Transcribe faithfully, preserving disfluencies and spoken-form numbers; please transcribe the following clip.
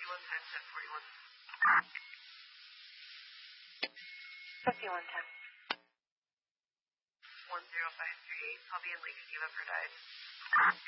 fifty-one times ten forty-one. fifty-one ten. one zero five three eight. I'll be in Lake Steve. I've died.